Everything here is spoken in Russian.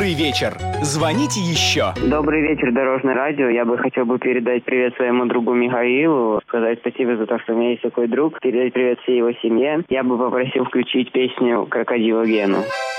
добрый вечер. Звоните еще. Добрый вечер, Дорожное радио. Я бы хотел передать привет своему другу Михаилу, сказать спасибо за то, что у меня есть такой друг, передать привет всей его семье. Я бы попросил включить песню «Крокодила Гену».